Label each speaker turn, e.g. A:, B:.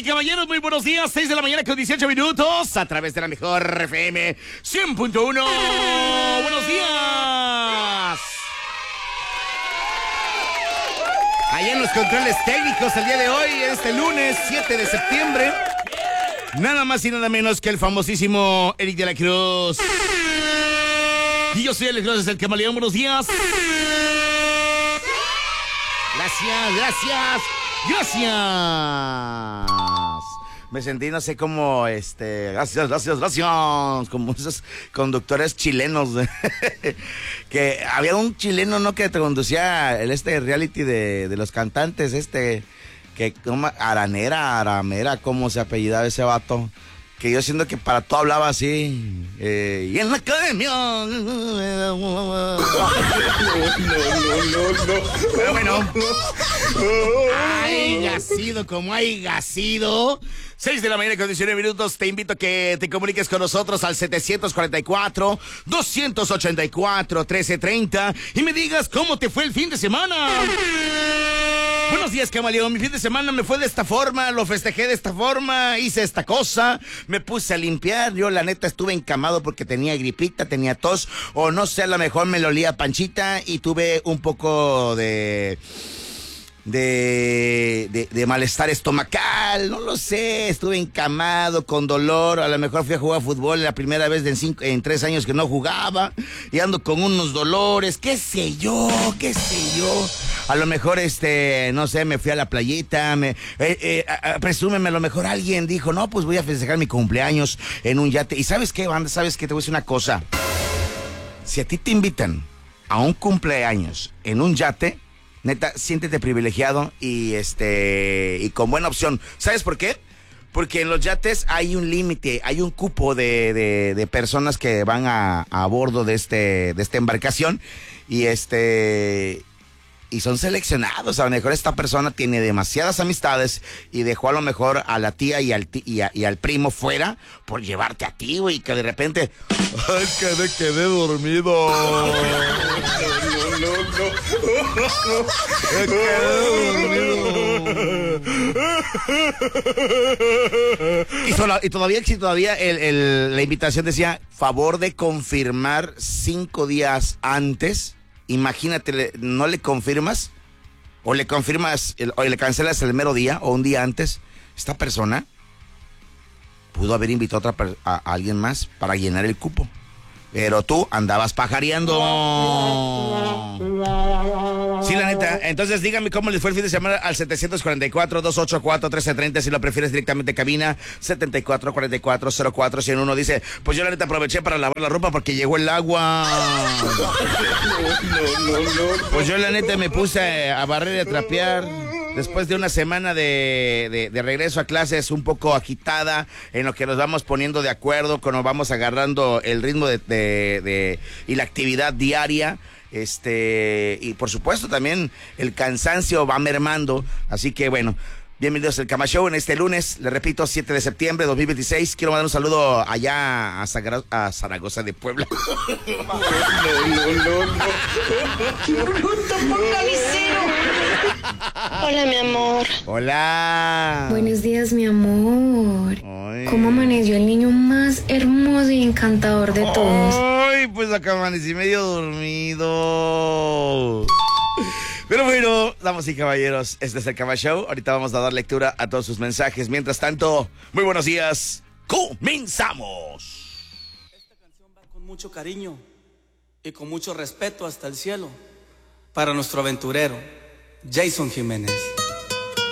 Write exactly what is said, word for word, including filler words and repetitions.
A: y caballeros, muy buenos días. seis de la mañana con dieciocho minutos a través de la mejor F M cien punto uno. Buenos días. Allá en los controles técnicos el día de hoy, este lunes siete de septiembre. Nada más y nada menos que el famosísimo Eric de la Cruz. Y yo soy Alex Cruz, el camaleón. Buenos días. Gracias, gracias, gracias. Me sentí, no sé cómo, este, gracias, gracias, gracias, como esos conductores chilenos. Que había un chileno, ¿no?, que te conducía el este reality de, de los cantantes, este, que, como, Aranera, Aramera, ¿cómo se apellidaba ese vato? Que yo siento que para todo hablaba así. Eh, y en la academia. No, no, no, no. Pero bueno. Ay, gasido, como hay gasido. seis de la mañana con diecinueve minutos. Te invito a que te comuniques con nosotros al setecientos cuarenta y cuatro, doscientos ochenta y cuatro, trece treinta y me digas cómo te fue el fin de semana. Buenos días, camaleón. Mi fin de semana me fue de esta forma, lo festejé de esta forma, hice esta cosa, me puse a limpiar. Yo, la neta, estuve encamado porque tenía gripita, tenía tos, o no sé, a lo mejor me lo olía panchita y tuve un poco de... De, de, de malestar estomacal, no lo sé, estuve encamado, con dolor, a lo mejor fui a jugar fútbol la primera vez de en, cinco, en tres años que no jugaba, y ando con unos dolores, qué sé yo, qué sé yo, a lo mejor, este, no sé, me fui a la playita, me, eh, eh, a, a, presúmeme, a lo mejor alguien dijo, no, pues voy a festejar mi cumpleaños en un yate, y ¿sabes qué, banda? ¿Sabes qué? Te voy a decir una cosa, si a ti te invitan a un cumpleaños en un yate, neta, siéntete privilegiado y este y con buena opción. ¿Sabes por qué? Porque en los yates hay un límite, hay un cupo de, de, de personas que van a, a bordo de este de esta embarcación y este y son seleccionados. A lo mejor esta persona tiene demasiadas amistades y dejó a lo mejor a la tía y al ti, y, a, y al primo fuera por llevarte a ti, güey, que de repente, ay, quedé, quedé dormido. No, no, no. Y, solo, y todavía, si todavía el, el, la invitación decía favor de confirmar cinco días antes. Imagínate, ¿no le confirmas? O le confirmas, el, o le cancelas el mero día o un día antes. Esta persona pudo haber invitado a, otra, a, a alguien más para llenar el cupo. Pero tú andabas pajareando. Sí, la neta. Entonces dígame cómo les fue el fin de semana al setecientos cuarenta y cuatro, doscientos ochenta y cuatro, trece treinta. Si lo prefieres directamente cabina, setenta y cuatro, cuarenta y cuatro, cero cuatro. Si en uno dice, pues yo la neta aproveché para lavar la ropa porque llegó el agua. No, no, no. Pues yo la neta me puse a barrer y a trapear. Después de una semana de, de, de regreso a clases un poco agitada, en lo que nos vamos poniendo de acuerdo, cuando nos vamos agarrando el ritmo de, de, de y la actividad diaria, este y por supuesto también el cansancio va mermando, así que bueno, bienvenidos al Cama Show en este lunes, le repito, siete de septiembre de dos mil veintiséis. Quiero mandar un saludo allá a, Zagra- a Zaragoza de Puebla. No, no, no, no.
B: ¡Bruto focalicero! Hola, mi amor.
A: Hola.
C: Buenos días, mi amor.
A: Ay.
C: ¿Cómo amaneció el niño más hermoso y encantador de todos?
A: Ay, pues acá amanecí medio dormido. Pero bueno, damas y caballeros, este es el Cama Show. Ahorita vamos a dar lectura a todos sus mensajes. Mientras tanto, muy buenos días. ¡Comenzamos!
D: Esta canción va con mucho cariño y con mucho respeto hasta el cielo para nuestro aventurero, Jason Jiménez.